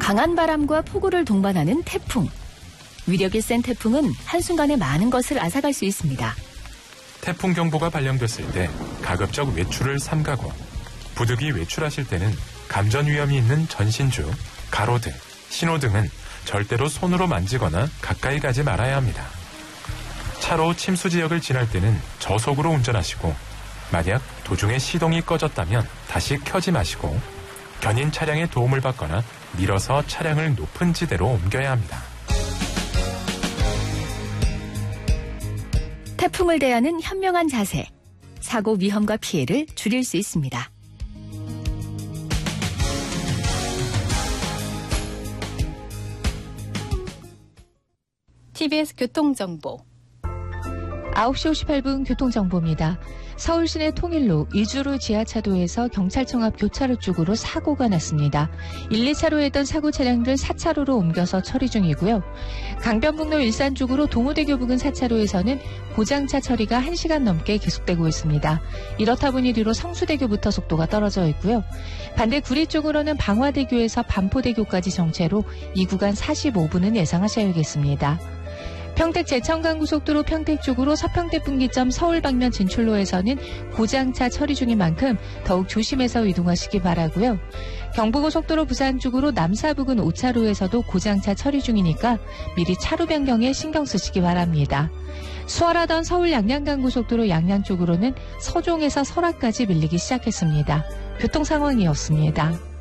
강한 바람과 폭우를 동반하는 태풍. 위력이 센 태풍은 한순간에 많은 것을 앗아갈 수 있습니다. 태풍 경보가 발령됐을 때 가급적 외출을 삼가고 부득이 외출하실 때는 감전 위험이 있는 전신주, 가로등, 신호등은 절대로 손으로 만지거나 가까이 가지 말아야 합니다. 차로 침수 지역을 지날 때는 저속으로 운전하시고 만약 도중에 시동이 꺼졌다면 다시 켜지 마시고 견인 차량의 도움을 받거나 밀어서 차량을 높은 지대로 옮겨야 합니다. 태풍을 대하는 현명한 자세, 사고 위험과 피해를 줄일 수 있습니다. TBS 교통정보 9시 58분 교통정보입니다. 서울 시내 통일로 이주로 지하차도에서 경찰청 앞 교차로 쪽으로 사고가 났습니다. 1, 2차로에 있던 사고 차량들 4차로로 옮겨서 처리 중이고요. 강변북로 일산 쪽으로 동호대교 부근 4차로에서는 고장차 처리가 1시간 넘게 계속되고 있습니다. 이렇다 보니 뒤로 성수대교부터 속도가 떨어져 있고요. 반대 구리 쪽으로는 방화대교에서 반포대교까지 정체로 이 구간 45분은 예상하셔야겠습니다. 평택 제천간고속도로 평택 쪽으로 서평택 분기점 서울 방면 진출로에서는 고장차 처리 중인 만큼 더욱 조심해서 이동하시기 바라고요. 경부고속도로 부산 쪽으로 남사 부근 5차로에서도 고장차 처리 중이니까 미리 차로 변경에 신경 쓰시기 바랍니다. 수월하던 서울 양양간고속도로 양양 쪽으로는 서종에서 설악까지 밀리기 시작했습니다. 교통 상황이었습니다.